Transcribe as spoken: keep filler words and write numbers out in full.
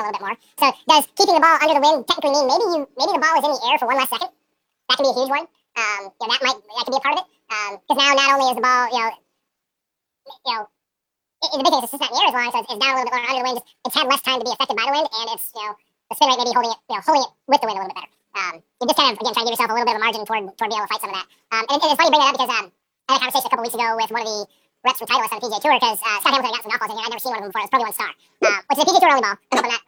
a little bit more. So does keeping the ball under the wind technically mean maybe you maybe the ball is in the air for one less second? That can be a huge one. Um, you know, that might that can be a part of it. Because um, now not only is the ball, you know, you know, it, the big thing is it's just not in the air as long, so it's, it's down a little bit lower under the wind. It's, it's had less time to be affected by the wind, and it's, you know, the spin rate maybe holding it, you know, holding it with the wind a little bit better. Um, you just kind of again try to give yourself a little bit of a margin toward toward being able to fight some of that. Um, and, and it's funny you bring that up because um, I had a conversation a couple weeks ago with one of the reps from Titleist on the P G A Tour because uh, Scott Hamilton got some golf balls in here. I'd never seen one of them before. It was probably one star, uh, which is a P G A Tour only ball. I'm hoping that